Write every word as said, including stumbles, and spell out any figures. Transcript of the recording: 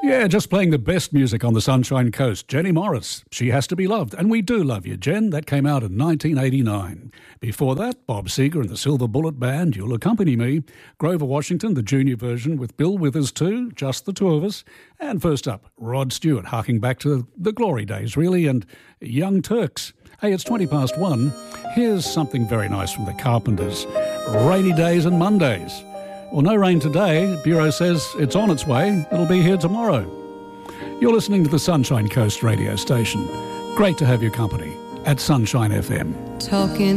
Yeah, just playing the best music on the Sunshine Coast. Jenny Morris, She Has to Be Loved. And we do love you, Jen. That came out in nineteen eighty-nine. Before that, Bob Seger and the Silver Bullet Band, You'll Accompany Me. Grover Washington, the junior version with Bill Withers too, just the two of us. And first up, Rod Stewart, harking back to the glory days, really, and Young Turks. Hey, it's twenty past one. Here's something very nice from the Carpenters. Rainy Days and Mondays. Well, no rain today. Bureau says it's on its way. It'll be here tomorrow. You're listening to the Sunshine Coast radio station. Great to have your company at Sunshine F M. Talking